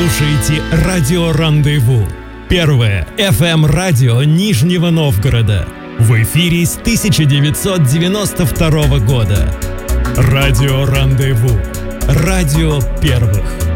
слушаете радио «Рандеву». Первое FM-радио Нижнего Новгорода. В эфире с 1992 года. Радио «Рандеву». Радио первых.